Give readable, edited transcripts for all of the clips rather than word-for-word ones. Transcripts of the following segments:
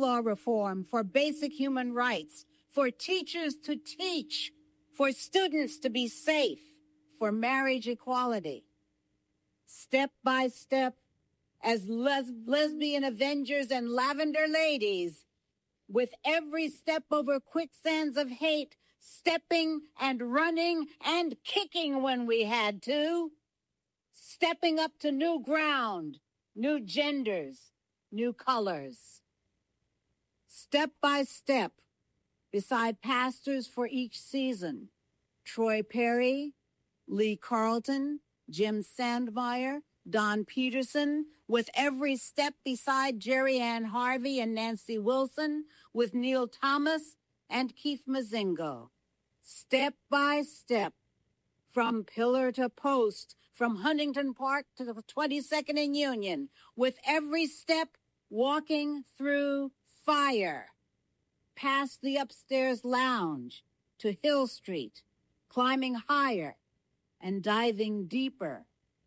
law reform, for basic human rights, for teachers to teach, for students to be safe, for marriage equality. Step by step, as lesbian avengers and lavender ladies, with every step over quicksands of hate, stepping and running and kicking when we had to, stepping up to new ground, new genders, new colors. Step by step, beside pastors for each season, Troy Perry, Lee Carlton, Jim Sandmeyer, Don Peterson, with every step beside Jerry Ann Harvey and Nancy Wilson, with Neil Thomas and Keith Mazingo. Step by step, from pillar to post, from Huntington Park to the 22nd and Union, with every step walking through fire, past the upstairs lounge to Hill Street, climbing higher and diving deeper.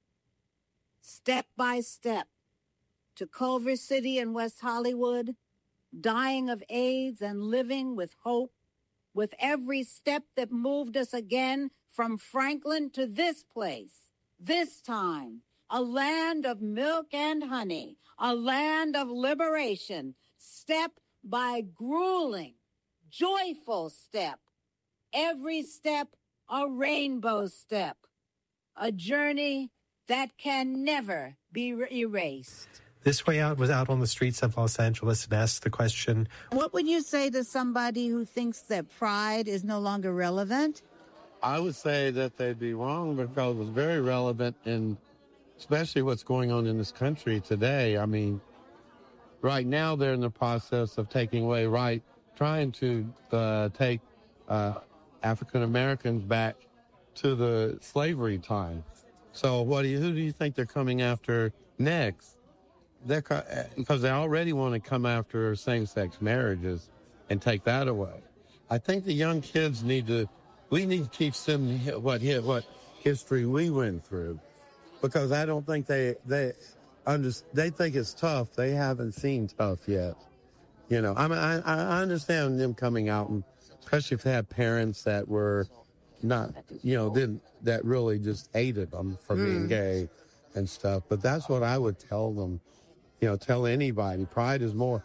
Step by step, to Culver City and West Hollywood, dying of AIDS and living with hope, with every step that moved us again from Franklin to this place, this time, a land of milk and honey, a land of liberation, step by grueling, joyful step, every step a rainbow step, a journey that can never be erased. This Way Out was out on the streets of Los Angeles and asked the question, what would you say to somebody who thinks that pride is no longer relevant? I would say that they'd be wrong because it was very relevant in especially what's going on in this country today. I mean, right now they're in the process of taking away trying to take African Americans back to the slavery time. So who do you think they're coming after next? Because they already want to come after same-sex marriages and take that away. I think the young kids we need to teach them what history we went through, because I don't think they think it's tough. They haven't seen tough yet. You know, I understand them coming out, and especially if they have parents that were not, that really just hated them for being gay and stuff. But that's what I would tell them. Tell anybody. Pride is more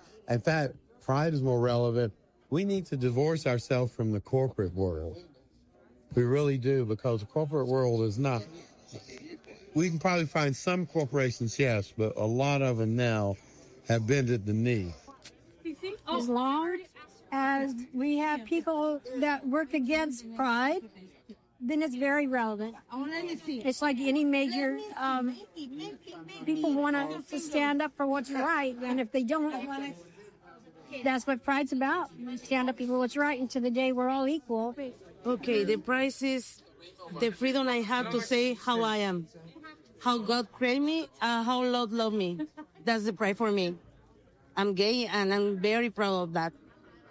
relevant. We need to divorce ourselves from the corporate world. We really do, because the corporate world is not. We can probably find some corporations, yes, but a lot of them now have bended the knee. As long as we have people that work against pride, then it's very relevant. It's like any major, people want to stand up for what's right, and if they don't, that's what pride's about. Stand up for what's right, and to the day we're all equal. Okay, the price is the freedom I have to say how I am, how God created me, how Lord loved me. That's the price for me. I'm gay, and I'm very proud of that.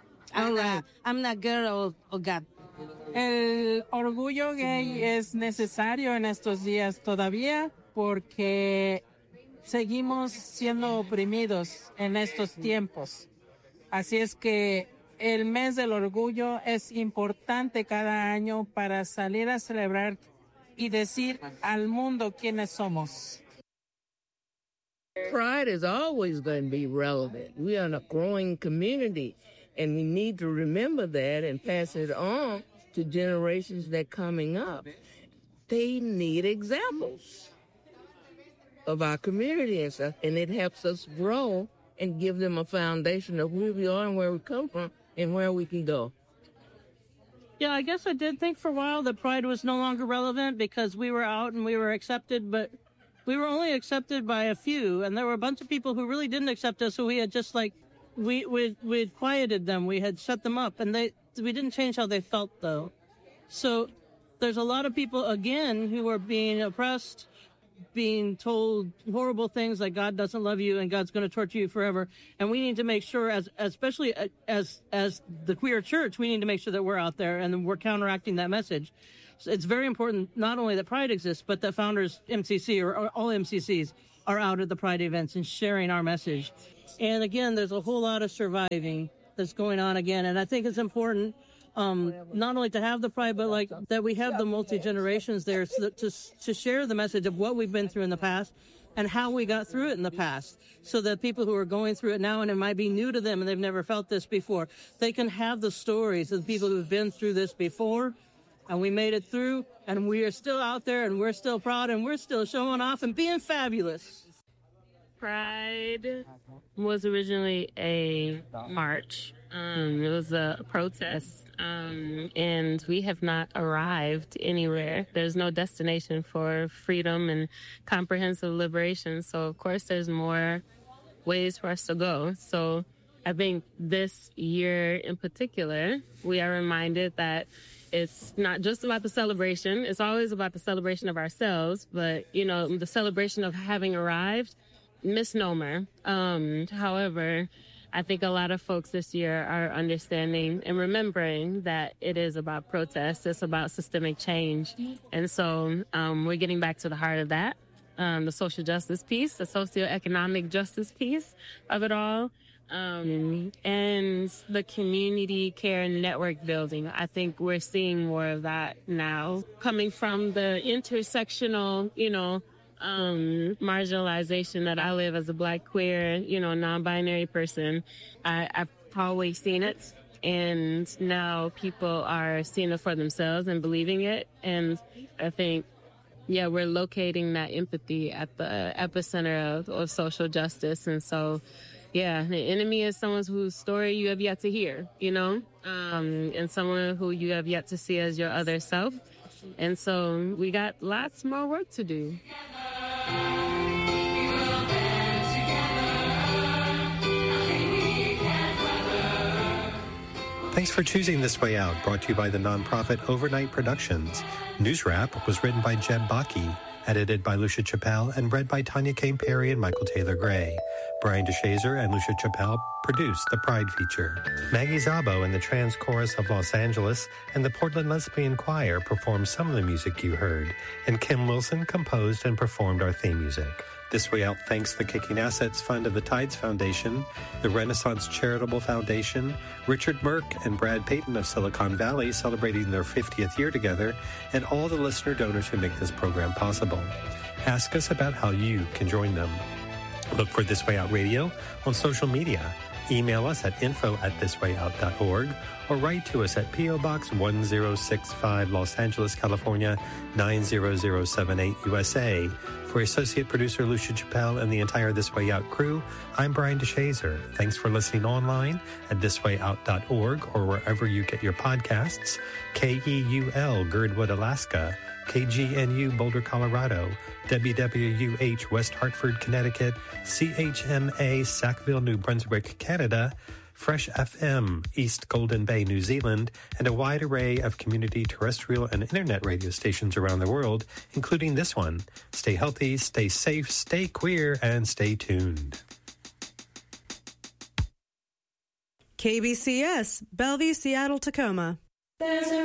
I'm not girl of God. El orgullo gay es necesario en estos días todavía porque seguimos siendo oprimidos en estos tiempos. Así es que el mes del orgullo es importante cada año para salir a celebrar y decir al mundo quiénes somos. Pride is always going to be relevant. We are a growing community, and we need to remember that and pass it on to generations that are coming up. They need examples of our community and stuff, and it helps us grow and give them a foundation of who we are and where we come from and where we can go. Yeah, I guess I did think for a while that pride was no longer relevant because we were out and we were accepted, but we were only accepted by a few, and there were a bunch of people who really didn't accept us, so we had just we'd quieted them, we had shut them up, and we didn't change how they felt, though. So there's a lot of people, again, who are being oppressed, being told horrible things like God doesn't love you and God's going to torture you forever. And we need to make sure, especially as the queer church, we need to make sure that we're out there and we're counteracting that message. So it's very important not only that Pride exists, but that Founders MCC or all MCCs are out at the Pride events and sharing our message. And again, there's a whole lot of surviving that's going on again. And I think it's important not only to have the Pride, but like that we have the multi-generations there so that to share the message of what we've been through in the past and how we got through it in the past, so that people who are going through it now and it might be new to them and they've never felt this before, they can have the stories of the people who've been through this before, and we made it through, and we are still out there, and we're still proud, and we're still showing off and being fabulous. Pride was originally a march. It was a protest, and we have not arrived anywhere. There's no destination for freedom and comprehensive liberation. So, of course, there's more ways for us to go. So I think this year in particular, we are reminded that it's not just about the celebration. It's always about the celebration of ourselves, but, you know, the celebration of having arrived, misnomer. However, I think a lot of folks this year are understanding and remembering that it is about protest. It's about systemic change. And so we're getting back to the heart of that, the social justice piece, the socioeconomic justice piece of it all, and the community care network building. I think we're seeing more of that now, coming from the intersectional, you know, marginalization that I live as a Black, queer, you know, non-binary person. I've always seen it, and now people are seeing it for themselves and believing it. And I think, yeah, we're locating that empathy at the epicenter of social justice. And so, yeah, the enemy is someone whose story you have yet to hear, you know, and someone who you have yet to see as your other self. And so we got lots more work to do. Thanks for choosing This Way Out, brought to you by the nonprofit Overnight Productions. News Wrap was written by Jeb Bakke, edited by Lucia Chappelle, and read by Tanya Kane Perry and Michael Taylor Gray. Brian DeShazer and Lucia Chappelle produced the Pride feature. Maggie Szabo and the Trans Chorus of Los Angeles and the Portland Lesbian Choir performed some of the music you heard, and Kim Wilson composed and performed our theme music. This Way Out thanks the Kicking Assets Fund of the Tides Foundation, the Renaissance Charitable Foundation, Richard Merck and Brad Payton of Silicon Valley celebrating their 50th year together, and all the listener donors who make this program possible. Ask us about how you can join them. Look for This Way Out Radio on social media. Email us at info@thiswayout.org or write to us at P.O. Box 1065, Los Angeles, California, 90078, USA. For Associate Producer Lucia Chappelle and the entire This Way Out crew, I'm Brian DeShazer. Thanks for listening online at thiswayout.org or wherever you get your podcasts. KEUL, Girdwood, Alaska. KGNU, Boulder, Colorado. WWUH, West Hartford, Connecticut. CHMA, Sackville, New Brunswick, Canada. Fresh FM, East Golden Bay, New Zealand, and a wide array of community terrestrial and internet radio stations around the world, including this one. Stay healthy, stay safe, stay queer, and stay tuned. KBCS, Bellevue, Seattle, Tacoma.